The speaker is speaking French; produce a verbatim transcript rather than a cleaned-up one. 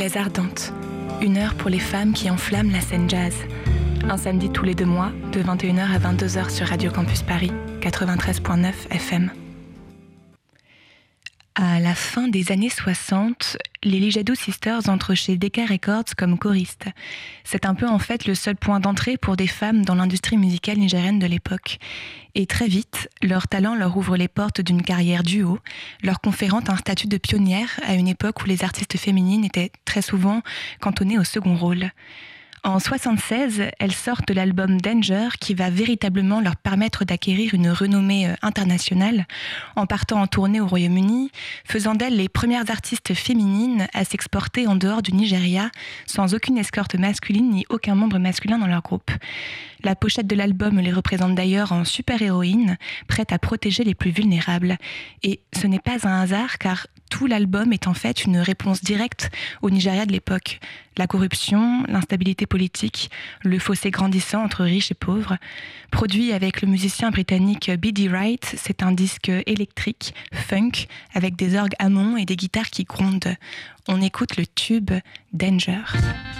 Forêts ardentes, une heure pour les femmes qui enflamment la scène jazz. Un samedi tous les deux mois, de vingt et une heures à vingt-deux heures sur Radio Campus Paris, quatre-vingt-treize virgule neuf F M. À la fin des années soixante, les Lijadoo Sisters entrent chez Decca Records comme choristes. C'est un peu en fait le seul point d'entrée pour des femmes dans l'industrie musicale nigérienne de l'époque. Et très vite, leur talent leur ouvre les portes d'une carrière duo, leur conférant un statut de pionnière à une époque où les artistes féminines étaient très souvent cantonnées au second rôle. En soixante-seize, elles sortent l'album Danger qui va véritablement leur permettre d'acquérir une renommée internationale en partant en tournée au Royaume-Uni, faisant d'elles les premières artistes féminines à s'exporter en dehors du Nigeria sans aucune escorte masculine ni aucun membre masculin dans leur groupe. La pochette de l'album les représente d'ailleurs en super-héroïnes, prêtes à protéger les plus vulnérables. Et ce n'est pas un hasard car tout l'album est en fait une réponse directe au Nigeria de l'époque. La corruption, l'instabilité politique, le fossé grandissant entre riches et pauvres. Produit avec le musicien britannique B D Wright, c'est un disque électrique, funk, avec des orgues Hammond et des guitares qui grondent. On écoute le tube Danger.